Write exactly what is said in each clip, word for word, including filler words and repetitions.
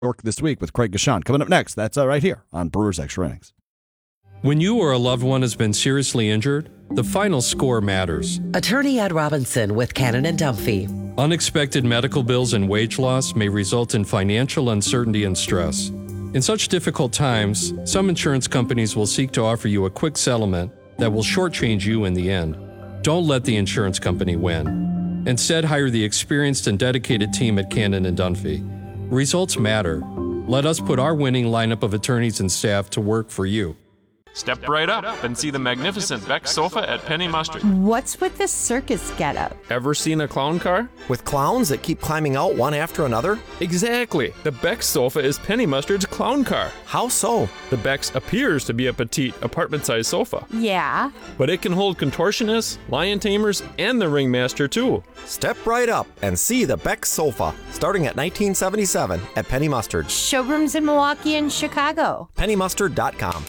York this week with Craig Gashan. Coming up next, that's uh, right here on Brewers Extra Innings. When you or a loved one has been seriously injured, the final score matters. Attorney Ed Robinson with Cannon and Dunphy. Unexpected medical bills and wage loss may result in financial uncertainty and stress. In such difficult times, some insurance companies will seek to offer you a quick settlement that will shortchange you in the end. Don't let the insurance company win. Instead, hire the experienced and dedicated team at Cannon and Dunphy. Results matter. Let us put our winning lineup of attorneys and staff to work for you. Step right up and see the magnificent Beck sofa at Penny Mustard. What's with this circus getup? Ever seen a clown car? With clowns that keep climbing out one after another? Exactly. The Beck sofa is Penny Mustard's clown car. How so? The Beck's appears to be a petite, apartment-sized sofa. Yeah. But it can hold contortionists, lion tamers, and the ringmaster too. Step right up and see the Beck sofa, starting at nineteen seventy-seven at Penny Mustard. Showrooms in Milwaukee and Chicago. penny mustard dot com.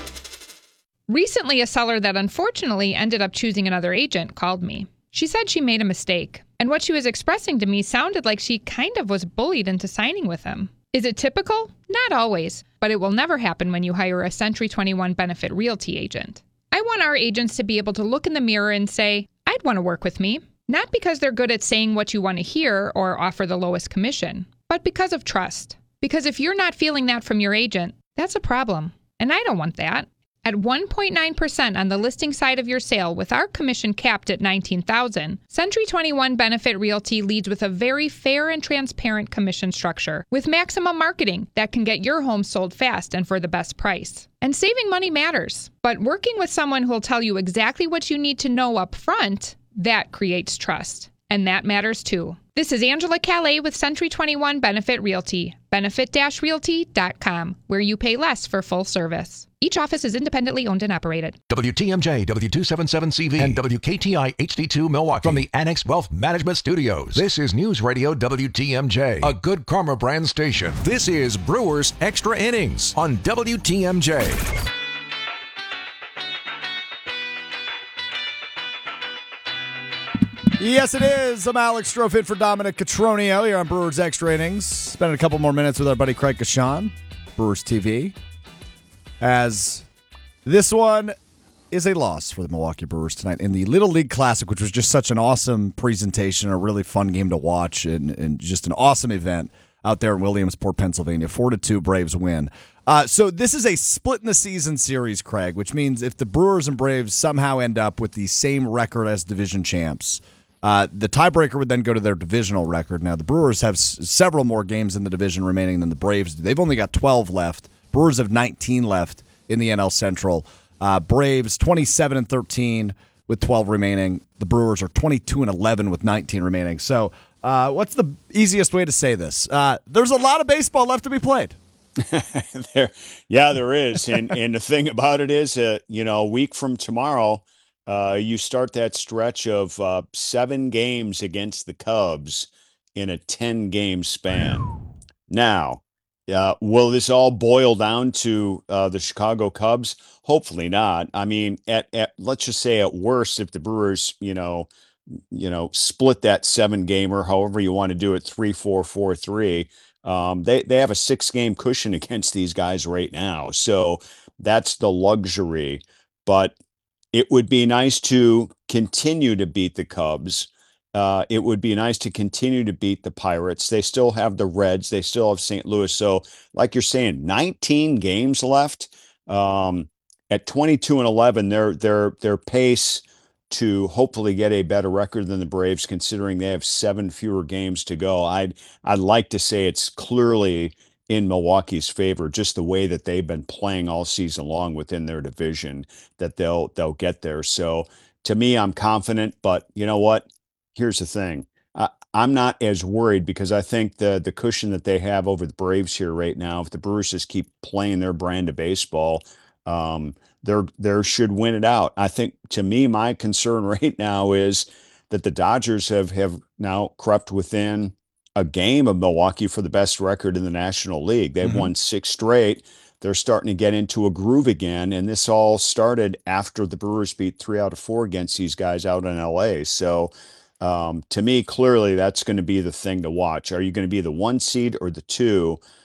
Recently, a seller that unfortunately ended up choosing another agent called me. She said she made a mistake, and what she was expressing to me sounded like she kind of was bullied into signing with him. Is it typical? Not always, but it will never happen when you hire a Century twenty-one Benefit Realty agent. I want our agents to be able to look in the mirror and say, I'd want to work with me, not because they're good at saying what you want to hear or offer the lowest commission, but because of trust. Because if you're not feeling that from your agent, that's a problem, and I don't want that. At one point nine percent on the listing side of your sale with our commission capped at nineteen thousand dollars, Century twenty-one Benefit Realty leads with a very fair and transparent commission structure with maximum marketing that can get your home sold fast and for the best price. And saving money matters, but working with someone who will tell you exactly what you need to know up front, that creates trust. And that matters too. This is Angela Calais with Century twenty-one Benefit Realty, benefit dash realty dot com, where you pay less for full service. Each office is independently owned and operated. W T M J, W two seventy-seven C V, and W K T I H D two Milwaukee from the Annex Wealth Management Studios. This is News Radio W T M J, a Good Karma brand station. This is Brewers Extra Innings on W T M J. Yes, it is. I'm Alex Strofe in for Dominic Catronio here on Brewers Extra Innings. Spending a couple more minutes with our buddy Craig Gashan, Brewers T V. As this one is a loss for the Milwaukee Brewers tonight in the Little League Classic, which was just such an awesome presentation, a really fun game to watch, and, and just an awesome event out there in Williamsport, Pennsylvania. Four to two Braves win. Uh, so this is a split in the season series, Craig, which means if the Brewers and Braves somehow end up with the same record as division champs, Uh, the tiebreaker would then go to their divisional record. Now, the Brewers have s- several more games in the division remaining than the Braves do. They've only got twelve left. Brewers have nineteen left in the N L Central. Uh, Braves twenty-seven and thirteen with twelve remaining. The Brewers are twenty-two and eleven with nineteen remaining. So, uh, what's the easiest way to say this? Uh, there's a lot of baseball left to be played. there, yeah, there is. And and the thing about it is, uh, you know, a week from tomorrow, Uh, you start that stretch of uh, seven games against the Cubs in a ten-game span. Now, uh, will this all boil down to uh, the Chicago Cubs? Hopefully not. I mean, at, at let's just say at worst, if the Brewers, you know, you know, split that seven-gamer, however you want to do it, three, four, four, three. Um, they they have a six-game cushion against these guys right now, so that's the luxury. But it would be nice to continue to beat the Cubs. Uh, it would be nice to continue to beat the Pirates. They still have the Reds. They still have Saint Louis. So, like you're saying, nineteen games left. Um, at twenty-two and eleven, their their their pace to hopefully get a better record than the Braves, considering they have seven fewer games to go. I'd I'd like to say it's clearly in Milwaukee's favor, just the way that they've been playing all season long within their division, that they'll they'll get there. So to me, I'm confident, but you know what? Here's the thing. I, I'm not as worried because I think the the cushion that they have over the Braves here right now, if the Brewers just keep playing their brand of baseball, um, they're they should win it out. I think, to me, my concern right now is that the Dodgers have have now crept within a game of Milwaukee for the best record in the National League. They've mm-hmm. won six straight. They're starting to get into a groove again. And this all started after the Brewers beat three out of four against these guys out in L A. So um, to me, clearly that's going to be the thing to watch. Are you going to be the one seed or the two?